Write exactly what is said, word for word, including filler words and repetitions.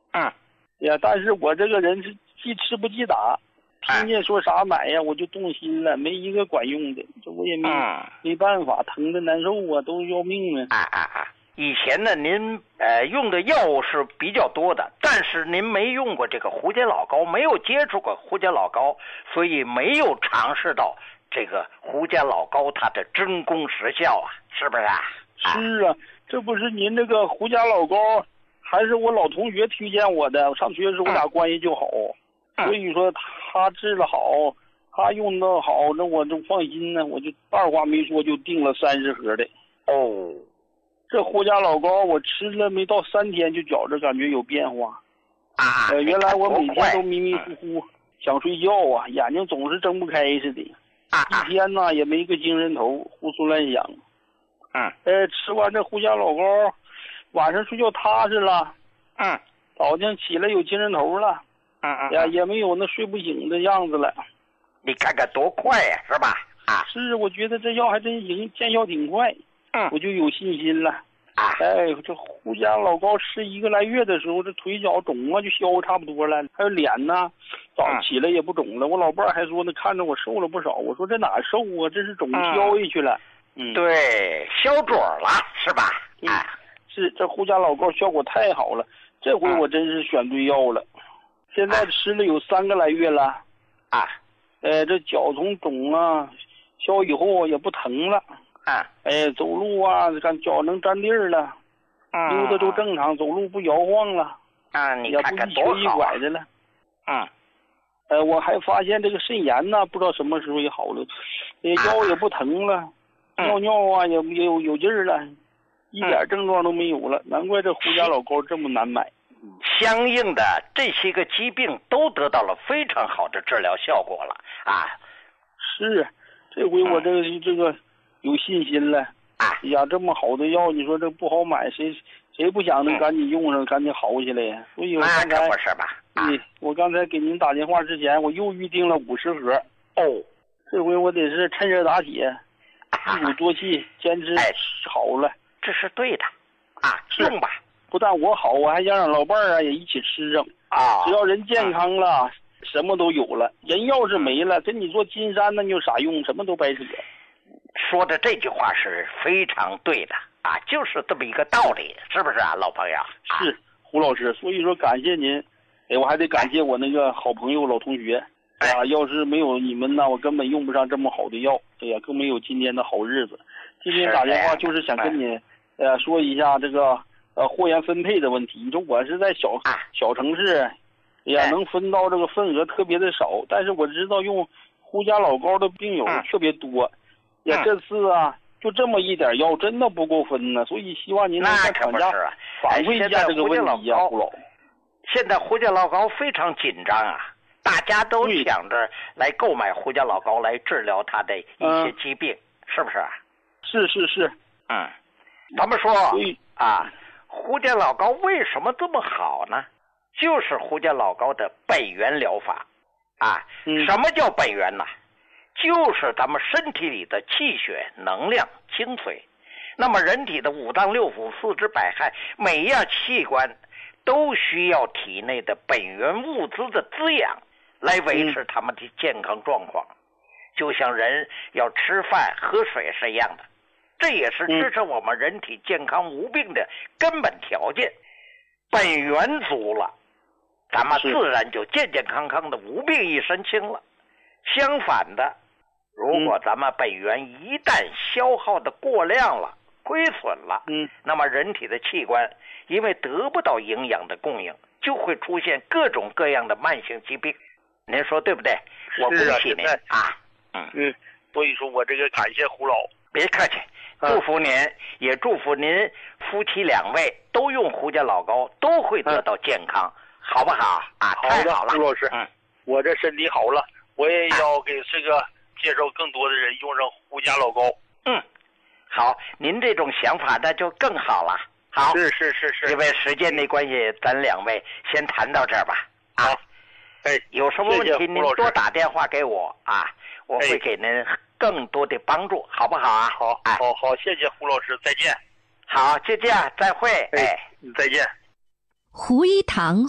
嗯。 呀，但是我这个人是既吃不记打，听见说啥买呀，我就动心了，没一个管用的，这我也没、 嗯、 没办法，疼的难受啊，都要命了。 啊啊啊！以前呢，您呃用的药物是比较多的，但是您没用过这个胡笳老膏，没有接触过胡笳老膏，所以没有尝试到这个胡笳老膏它的真功实效啊，是不是啊？ 是啊，这不是您这个胡笳老膏，还是我老同学推荐我的。我上学的时候我俩关系就好， 嗯、 所以说他治了好，他用的好，那我就放心呢，我就二话没说就订了三十盒的。 哦。 这胡笳老膏我吃了没到三天，就觉着感觉有变化啊！ 呃，原来我每天都迷迷糊糊、嗯、想睡觉啊，眼睛总是睁不开似的， 啊、 一天呢也没个精神头，胡思乱想。 嗯。 呃，吃完这胡笳老膏，晚上睡觉踏实了。 嗯。 早上起来有精神头了。 嗯嗯。 呀，也没有那睡不醒的样子了。 你看看多快呀、啊，是吧？啊。 是，我觉得这药还真行，见效挺快。 嗯， 我就有信心了。 啊， 哎，这胡笳老膏吃一个来月的时候，这腿脚肿啊就消差不多了，还有脸呢，早起来也不肿了。嗯、我老伴儿还说呢，看着我瘦了不少。我说这哪瘦啊，这是肿消下去了。 嗯，对，消肿了是吧？ 啊，是这胡笳老膏效果太好了，这回我真是选对药了。嗯、现在吃了有三个来月了。 啊， 呃，这脚从肿啊消以后也不疼了。 啊， 哎，走路啊，看脚能沾地儿了， 嗯， 溜达都正常，走路不摇晃了， 啊，你看看多好、啊， 也不一瘸一拐的了。 嗯， 呃，我还发现这个肾炎呢，不知道什么时候也好了，呃，腰也不疼了， 啊、 尿尿啊也也有有劲儿了，一点症状都没有了，难怪这胡笳老膏这么难买。 相应的这些个疾病都得到了非常好的治疗效果了啊！ 是，这回我这个、嗯、这个。有信心了啊！ 哎呀，这么好的药，你说这不好买，谁谁不想能赶紧用上，嗯、赶紧好起来呀？所以我刚才， 那可不是吧？ 啊、我刚才给您打电话之前，我又预定了五十盒。 哦， 这回我得是趁热打铁，一鼓作气，坚持好了。 哎、这是对的啊，用吧。 不但我好，我还想让老伴儿啊也一起吃上啊。 只要人健康了，嗯、什么都有了。人要是没了，跟你说金山那有啥用？什么都白扯。 说的这句话是非常对的啊，就是这么一个道理，是不是啊，老朋友？ 啊、是胡老师，所以说感谢您，哎，我还得感谢我那个好朋友老同学，哎呀，要是没有你们呢，我根本用不上这么好的药，哎呀，更没有今天的好日子。今天打电话就是想跟你，呃，说一下这个呃货源分配的问题。你说我是在小、啊、小城市，哎呀，能分到这个份额特别的少，但是我知道用胡笳老膏的病友特别多。嗯呀，这次啊，就这么一点药，真的不够分呢，所以希望您能向厂家反馈一下这个问题啊，胡老。 现在胡笳老膏非常紧张啊，大家都想着来购买胡笳老膏来治疗他的一些疾病，嗯、是不是？ 是是是， 嗯，咱们说啊，胡笳老膏为什么这么好呢？就是胡笳老膏的本源疗法啊。 嗯、 什么叫本源呢？就是咱们身体里的气血、能量、精髓。那么人体的五脏六腑、四肢百骸，每一样器官都需要体内的本源物资的滋养，来维持他们的健康状况。嗯、就像人要吃饭、喝水是一样的，这也是支持我们人体健康无病的根本条件。本源足了，咱们自然就健健康康的、无病一身轻了。相反的，如果咱们本源一旦消耗的过量了、亏损了， 嗯， 那么人体的器官因为得不到营养的供应，就会出现各种各样的慢性疾病。您说对不对？我恭喜您啊！ 嗯嗯，所以说我这个感谢胡老， 别客气，祝福您，嗯、也祝福您夫妻两位都用胡笳老膏，都会得到健康，嗯、好不好？啊， 好的， 太好了， 胡老师，嗯，我这身体好了。我也要给这个介绍更多的人用上胡笳老膏。 嗯，好，您这种想法那就更好了。好， 是是是是， 因为时间的关系，咱两位先谈到这儿吧。啊， 好，哎， 有什么问题您多打电话给我啊，我会给您更多的帮助，好不好啊？ 好，哎，好好，谢谢胡老师，再见。 好，就这样，再会。哎， 再见。 胡一堂